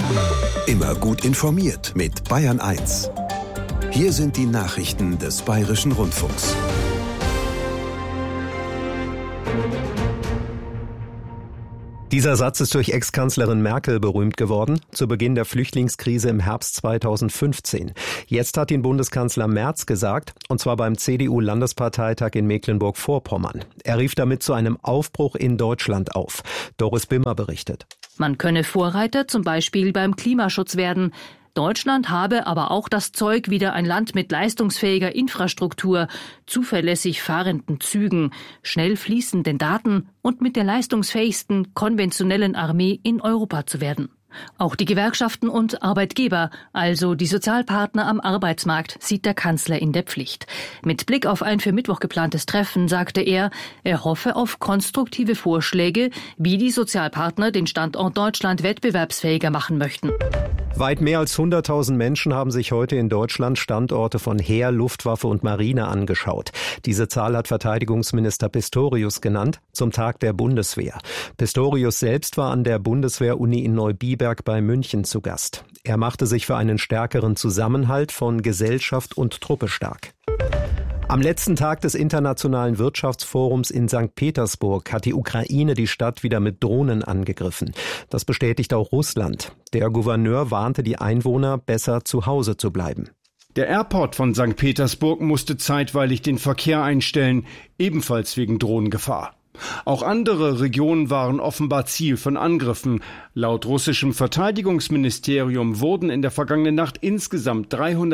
Immer gut informiert mit Bayern 1. Hier sind die Nachrichten des Bayerischen Rundfunks. Dieser Satz ist durch Ex-Kanzlerin Merkel berühmt geworden, zu Beginn der Flüchtlingskrise im Herbst 2015. Jetzt hat ihn Bundeskanzler Merz gesagt, und zwar beim CDU-Landesparteitag in Mecklenburg-Vorpommern. Er rief damit zu einem Aufbruch in Deutschland auf. Doris Bimmer berichtet. Man könne Vorreiter zum Beispiel beim Klimaschutz werden. Deutschland habe aber auch das Zeug, wieder ein Land mit leistungsfähiger Infrastruktur, zuverlässig fahrenden Zügen, schnell fließenden Daten und mit der leistungsfähigsten konventionellen Armee in Europa zu werden. Auch die Gewerkschaften und Arbeitgeber, also die Sozialpartner am Arbeitsmarkt, sieht der Kanzler in der Pflicht. Mit Blick auf ein für Mittwoch geplantes Treffen sagte er hoffe auf konstruktive Vorschläge, wie die Sozialpartner den Standort Deutschland wettbewerbsfähiger machen möchten. Weit mehr als 100.000 Menschen haben sich heute in Deutschland Standorte von Heer, Luftwaffe und Marine angeschaut. Diese Zahl hat Verteidigungsminister Pistorius genannt, zum Tag der Bundeswehr. Pistorius selbst war an der Bundeswehr-Uni in Neubiberg bei München zu Gast. Er machte sich für einen stärkeren Zusammenhalt von Gesellschaft und Truppe stark. Am letzten Tag des Internationalen Wirtschaftsforums in St. Petersburg hat die Ukraine die Stadt wieder mit Drohnen angegriffen. Das bestätigt auch Russland. Der Gouverneur warnte die Einwohner, besser zu Hause zu bleiben. Der Airport von St. Petersburg musste zeitweilig den Verkehr einstellen, ebenfalls wegen Drohnengefahr. Auch andere Regionen waren offenbar Ziel von Angriffen. Laut russischem Verteidigungsministerium wurden in der vergangenen Nacht insgesamt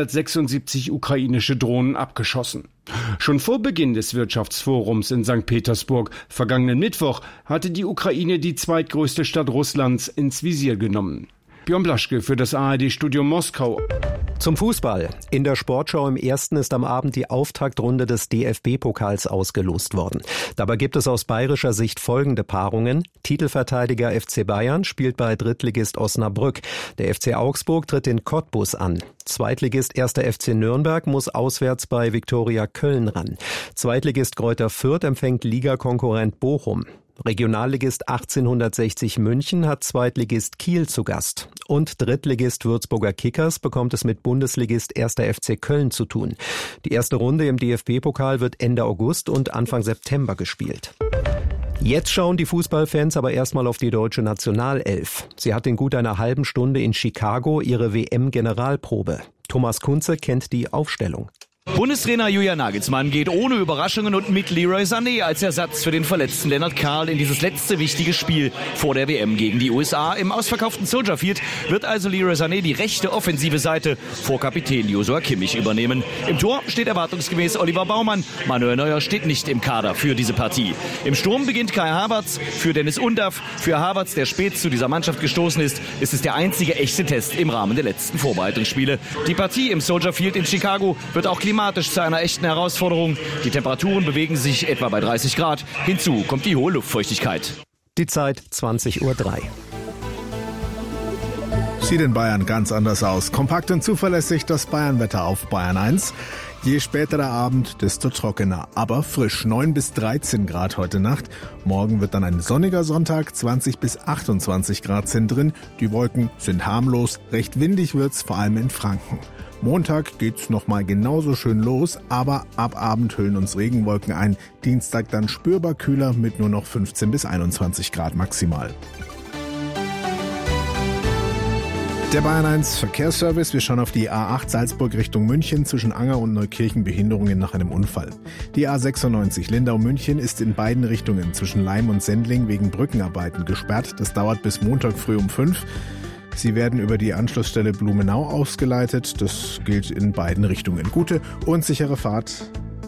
376 ukrainische Drohnen abgeschossen. Schon vor Beginn des Wirtschaftsforums in St. Petersburg, vergangenen Mittwoch, hatte die Ukraine die zweitgrößte Stadt Russlands ins Visier genommen. Björn Blaschke für das ARD-Studio Moskau. Zum Fußball. In der Sportschau im Ersten ist am Abend die Auftaktrunde des DFB-Pokals ausgelost worden. Dabei gibt es aus bayerischer Sicht folgende Paarungen. Titelverteidiger FC Bayern spielt bei Drittligist Osnabrück. Der FC Augsburg tritt in Cottbus an. Zweitligist 1. FC Nürnberg muss auswärts bei Viktoria Köln ran. Zweitligist Greuther Fürth empfängt Ligakonkurrent Bochum. Regionalligist 1860 München hat Zweitligist Kiel zu Gast. Und Drittligist Würzburger Kickers bekommt es mit Bundesligist 1. FC Köln zu tun. Die erste Runde im DFB-Pokal wird Ende August und Anfang September gespielt. Jetzt schauen die Fußballfans aber erstmal auf die deutsche Nationalelf. Sie hat in gut einer halben Stunde in Chicago ihre WM-Generalprobe. Thomas Kunze kennt die Aufstellung. Bundestrainer Julian Nagelsmann geht ohne Überraschungen und mit Leroy Sané als Ersatz für den verletzten Lennart Karl in dieses letzte wichtige Spiel vor der WM gegen die USA. Im ausverkauften Soldier Field wird also Leroy Sané die rechte offensive Seite vor Kapitän Joshua Kimmich übernehmen. Im Tor steht erwartungsgemäß Oliver Baumann. Manuel Neuer steht nicht im Kader für diese Partie. Im Sturm beginnt Kai Havertz für Dennis Undaff. Für Havertz, der spät zu dieser Mannschaft gestoßen ist es der einzige echte Test im Rahmen der letzten Vorbereitungsspiele. Die Partie im Soldier Field in Chicago wird auch klimatisch zu einer echten Herausforderung. Die Temperaturen bewegen sich etwa bei 30 Grad. Hinzu kommt die hohe Luftfeuchtigkeit. Die Zeit 20:03 Uhr. Sieht in Bayern ganz anders aus. Kompakt und zuverlässig das Bayernwetter auf Bayern 1. Je später der Abend, desto trockener, aber frisch. 9 bis 13 Grad heute Nacht. Morgen wird dann ein sonniger Sonntag, 20 bis 28 Grad sind drin. Die Wolken sind harmlos, recht windig wird's, vor allem in Franken. Montag geht's nochmal genauso schön los, aber ab Abend hüllen uns Regenwolken ein. Dienstag dann spürbar kühler mit nur noch 15 bis 21 Grad maximal. Der Bayern 1 Verkehrsservice. Wir schauen auf die A8 Salzburg Richtung München, zwischen Anger und Neukirchen Behinderungen nach einem Unfall. Die A96 Lindau-München ist in beiden Richtungen zwischen Laim und Sendling wegen Brückenarbeiten gesperrt. Das dauert bis Montag früh um 5. Sie werden über die Anschlussstelle Blumenau ausgeleitet. Das gilt in beiden Richtungen. Gute und sichere Fahrt.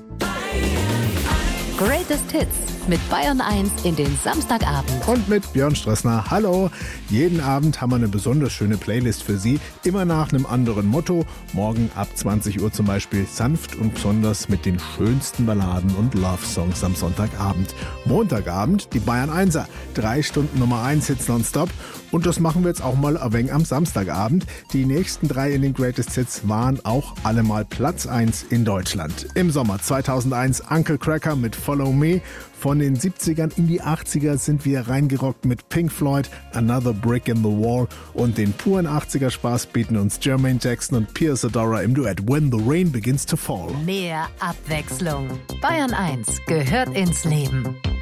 Greatest Hits mit Bayern 1 in den Samstagabend. Und mit Björn Stressner. Hallo! Jeden Abend haben wir eine besonders schöne Playlist für Sie. Immer nach einem anderen Motto. Morgen ab 20 Uhr zum Beispiel sanft und besonders mit den schönsten Balladen und Love-Songs am Sonntagabend. Montagabend die Bayern 1er. 3 Stunden Nummer 1 Hits nonstop. Und das machen wir jetzt auch mal ein wenig am Samstagabend. Die nächsten 3 in den Greatest Hits waren auch alle mal Platz 1 in Deutschland. Im Sommer 2001 Uncle Cracker mit Follow Me. Gourmet. Von den 70ern in die 80er sind wir reingerockt mit Pink Floyd, Another Brick in the Wall, und den puren 80er Spaß bieten uns Jermaine Jackson und Piers Adora im Duett When the Rain Begins to Fall. Mehr Abwechslung. Bayern 1 gehört ins Leben.